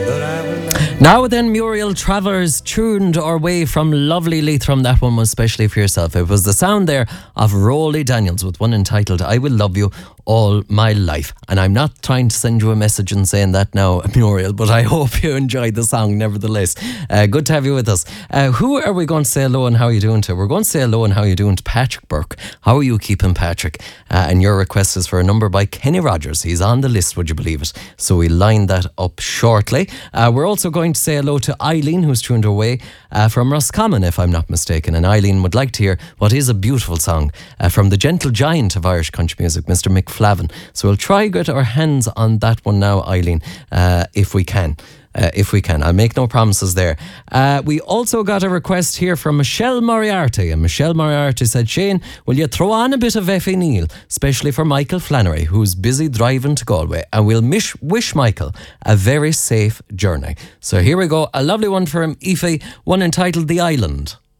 Now then, Muriel Travers tuned our way from lovely Leitrim. That one was especially for yourself. It was the sound there of Rolly Daniels with one entitled I Will Love You All My Life. And I'm not trying to send you a message and saying that now, Muriel, but I hope you enjoyed the song nevertheless. Good to have you with us. Who are we going to say hello and how are you doing to? We're going to say hello and how are you doing to Patrick Burke. How are you keeping, Patrick? And your request is for a number by Kenny Rogers. He's on the list, would you believe it? So we'll line that up shortly. We're also going to say hello to Eileen, who's tuned away from Roscommon, if I'm not mistaken. And Eileen would like to hear what is a beautiful song from the gentle giant of Irish country music, Mr. Mick Flavin. So we'll try to get our hands on that one now, Eileen, if we can. I'll make no promises there. We also got a request here from Michelle Moriarty, and Michelle Moriarty said, Shane, will you throw on a bit of Effie Neal, especially for Michael Flannery, who's busy driving to Galway, and we'll wish Michael a very safe journey. So here we go, a lovely one from Effie, one entitled The Island.